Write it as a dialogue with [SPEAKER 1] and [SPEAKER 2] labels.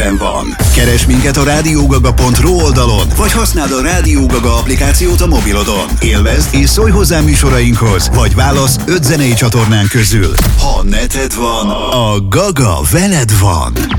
[SPEAKER 1] kezedben van. Keresd minket a rádiógaga.ru oldalon, vagy használd a Rádió Gaga applikációt a mobilodon. Élvezd és szólj hozzá műsorainkhoz, vagy válasz 5 zenei csatornán közül. Ha neted van, a Gaga veled van.